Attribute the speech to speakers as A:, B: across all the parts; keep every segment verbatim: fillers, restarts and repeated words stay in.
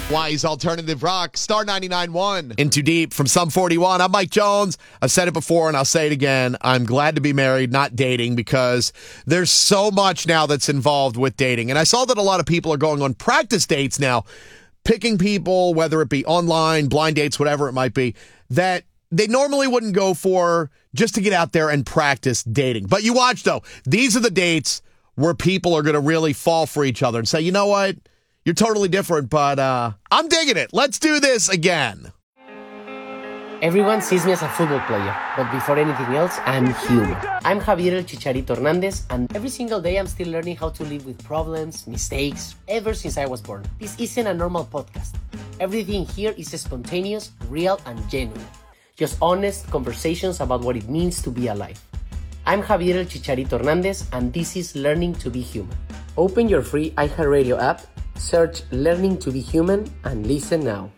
A: Wise Alternative Rock, Star ninety-nine point one.
B: In Too Deep from Sum forty-one. I'm Mike Jones. I've said it before and I'll say it again. I'm glad to be married, not dating, because there's so much now that's involved with dating. And I saw that a lot of people are going on practice dates now, picking people, whether it be online, blind dates, whatever it might be, that they normally wouldn't go for just to get out there and practice dating. But you watch, though. These are the dates where people are going to really fall for each other and say, you know what? You're totally different, but uh, I'm digging it. Let's do this again.
C: Everyone sees me as a football player, but before anything else, I'm human. I'm Javier El Chicharito Hernandez, and every single day I'm still learning how to live with problems, mistakes, ever since I was born. This isn't a normal podcast. Everything here is spontaneous, real, and genuine. Just honest conversations about what it means to be alive. I'm Javier El Chicharito Hernandez, and this is Learning to be Human. Open your free iHeartRadio app, search Learning to be Human, and listen now.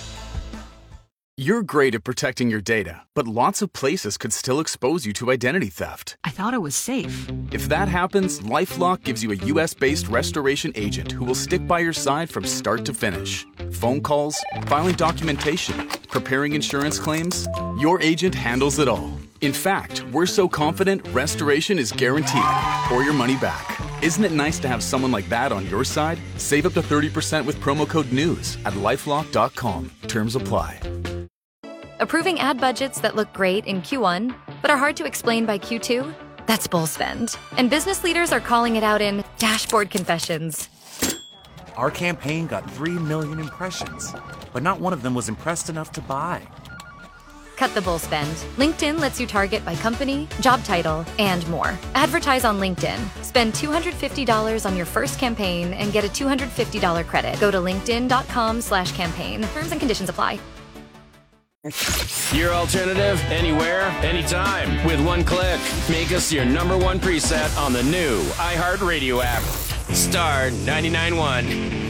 D: You're great at protecting your data, but lots of places could still expose you to identity theft.
E: I thought it was safe.
D: If that happens, LifeLock gives you a U S-based restoration agent who will stick by your side from start to finish. Phone calls, filing documentation, preparing insurance claims, your agent handles it all. In fact, we're so confident restoration is guaranteed or your money back. Isn't it nice to have someone like that on your side? Save up to thirty percent with promo code NEWS at lifelock dot com. Terms apply.
F: Approving ad budgets that look great in Q one, but are hard to explain by Q two? That's bull spend. And business leaders are calling it out in Dashboard Confessions.
G: Our campaign got three million impressions, but not one of them was impressed enough to buy.
F: Cut the bull spend. LinkedIn lets you target by company, job title, and more. Advertise on LinkedIn. Spend two hundred fifty dollars on your first campaign and get a two hundred fifty dollars credit. Go to linkedin.com slash campaign. Terms and conditions apply.
H: Your alternative, anywhere, anytime. With one click, make us your number one preset on the new iHeartRadio app. Star ninety-nine point one.